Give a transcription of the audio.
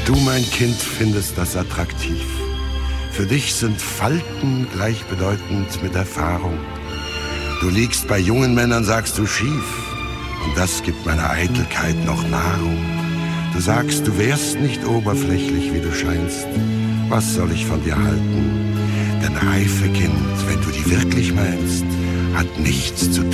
Du, mein Kind, findest das attraktiv. Für dich sind Falten gleichbedeutend mit Erfahrung. Du liegst bei jungen Männern, sagst du, schief. Und das gibt meiner Eitelkeit noch Nahrung. Du sagst, du wärst nicht oberflächlich, wie du scheinst. Was soll ich von dir halten? Denn reife Kind, wenn du die wirklich meinst, hat nichts zu